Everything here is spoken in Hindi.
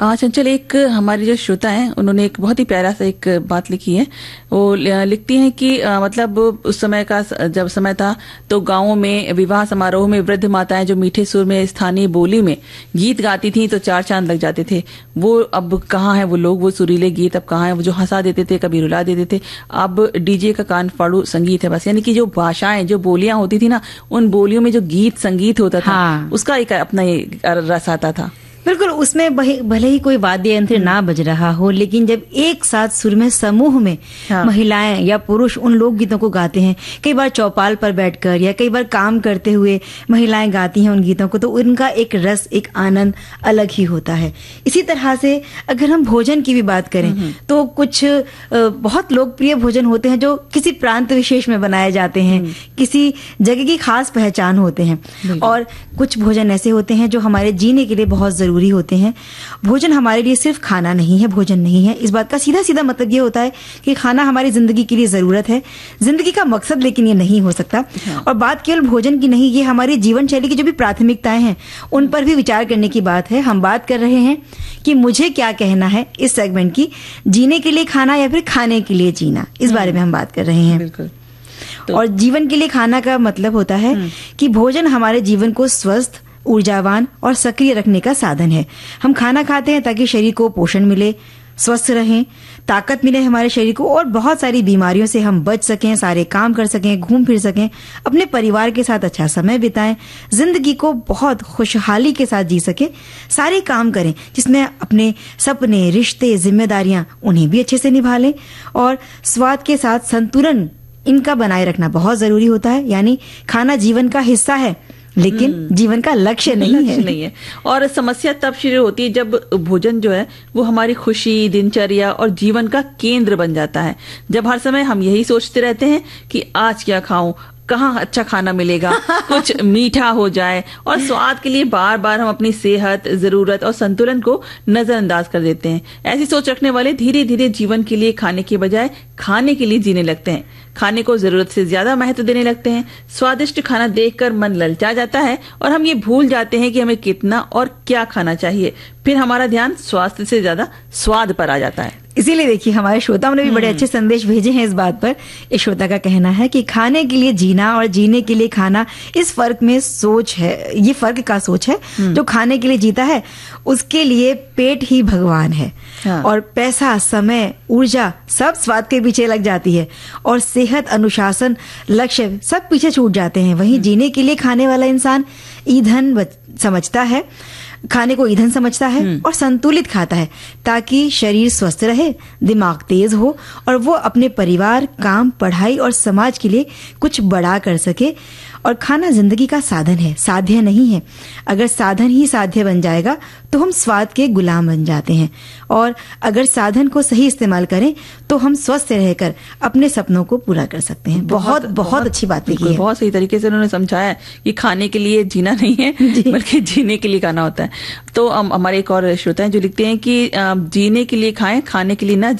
चंचल, एक हमारी जो श्रोता हैं उन्होंने एक बहुत ही प्यारा सा एक बात लिखी है। वो लिखती हैं कि मतलब उस समय का जब समय था तो गांवों में विवाह समारोह में वृद्ध माताएं जो मीठे सुर में स्थानीय बोली में गीत गाती थी तो 4 चांद लग जाते थे। वो अब कहाँ है वो लोग, वो सुरीले गीत अब कहाँ है, वो जो हंसा देते थे कभी रुला देते थे। अब डीजे का कान फाड़ू संगीत है बस। यानी कि जो भाषाएं जो बोलियां होती थी ना, उन बोलियों में जो गीत संगीत होता था, उसका एक अपना रस आता था। बिल्कुल, उसमें भले ही कोई वाद्य यंत्र ना बज रहा हो, लेकिन जब एक साथ सुर में समूह में महिलाएं या पुरुष उन लोक गीतों को गाते हैं, कई बार चौपाल पर बैठकर या कई बार काम करते हुए महिलाएं गाती हैं उन गीतों को, तो उनका एक रस, एक आनंद अलग ही होता है। इसी तरह से अगर हम भोजन की भी बात करें तो कुछ बहुत लोकप्रिय भोजन होते हैं जो किसी प्रांत विशेष में बनाए जाते हैं, किसी जगह की खास पहचान होते हैं, और कुछ भोजन ऐसे होते हैं जो हमारे जीने के लिए बहुत जरूरी होते हैं। भोजन हमारे लिए सिर्फ खाना नहीं है, भोजन नहीं है। इस बात का सीधा सीधा मतलब ये होता है कि खाना हमारी जिंदगी के लिए जरूरत है, जिंदगी का मकसद लेकिन ये नहीं हो सकता। और बात केवल भोजन की नहीं, ये हमारी जीवन शैली की जो भी प्राथमिकताएं हैं उन पर भी विचार करने की बात है। हम बात कर रहे हैं कि मुझे क्या कहना है इस सेगमेंट की, जीने के लिए खाना या फिर खाने के लिए जीना, इस बारे में हम बात कर रहे हैं। बिल्कुल। और जीवन के लिए खाना का मतलब होता है कि भोजन हमारे जीवन को स्वस्थ, ऊर्जावान और सक्रिय रखने का साधन है। हम खाना खाते हैं ताकि शरीर को पोषण मिले, स्वस्थ रहें, ताकत मिले हमारे शरीर को, और बहुत सारी बीमारियों से हम बच सकें, सारे काम कर सकें, घूम फिर सकें, अपने परिवार के साथ अच्छा समय बिताएं, जिंदगी को बहुत खुशहाली के साथ जी सकें, सारे काम करें जिसमें अपने सपने, रिश्ते, जिम्मेदारियां उन्हें भी अच्छे से निभा लें। और स्वाद के साथ संतुलन इनका बनाए रखना बहुत जरूरी होता है। यानी खाना जीवन का हिस्सा है लेकिन जीवन का लक्ष्य नहीं है। और समस्या तब शुरू होती है जब भोजन जो है वो हमारी खुशी, दिनचर्या और जीवन का केंद्र बन जाता है। जब हर समय हम यही सोचते रहते हैं कि आज क्या खाऊं, कहाँ अच्छा खाना मिलेगा, कुछ मीठा हो जाए, और स्वाद के लिए बार बार हम अपनी सेहत, जरूरत और संतुलन को नजरअंदाज कर देते हैं। ऐसी सोच रखने वाले धीरे धीरे जीवन के लिए खाने के बजाय खाने के लिए जीने लगते हैं। खाने को जरूरत से ज्यादा महत्व देने लगते हैं। स्वादिष्ट खाना देखकर मन ललचा जाता है और हम ये भूल जाते हैं कि हमें कितना और क्या खाना चाहिए। फिर हमारा ध्यान स्वास्थ्य से ज्यादा स्वाद पर आ जाता है। इसीलिए देखिए, हमारे श्रोताओं ने भी बड़े अच्छे संदेश भेजे हैं इस बात पर। इस श्रोता का कहना है कि खाने के लिए जीना और जीने के लिए खाना, इस फर्क में सोच है, ये फर्क का सोच है। जो खाने के लिए जीता है उसके लिए पेट ही भगवान है। और पैसा, समय, ऊर्जा सब स्वाद के पीछे लग जाती है, और सेहत, अनुशासन, लक्ष्य सब पीछे छूट जाते हैं। वहीं जीने के लिए खाने वाला इंसान ईंधन समझता है, खाने को ईंधन समझता है और संतुलित खाता है ताकि शरीर स्वस्थ रहे, दिमाग तेज हो और वो अपने परिवार, काम, पढ़ाई और समाज के लिए कुछ बड़ा कर सके। और खाना जिंदगी का साधन है, साध्य नहीं है। अगर साधन ही साध्य बन जाएगा तो हम स्वाद के गुलाम बन जाते हैं, और अगर साधन को सही इस्तेमाल करें तो हम स्वस्थ रहकर अपने सपनों को पूरा कर सकते हैं। बहुत बहुत अच्छी बात लिखी है, बहुत सही तरीके से उन्होंने समझाया कि खाने के लिए जीना नहीं है बल्कि जीने के लिए खाना होता है। तो हमारे एक और श्रोता हैं जो लिखते हैं कि जीने के लिए खाएं, खाने के लिए ना